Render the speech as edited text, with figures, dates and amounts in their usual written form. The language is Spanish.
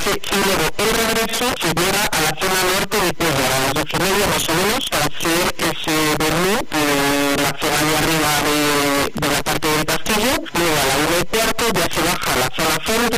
y luego el regreso se llega a la zona norte de Puebla, a las 12:30 más o menos, para hacer ese menú la zona de arriba de la parte del castillo. Luego a la 1:15 ya se baja a la zona centro,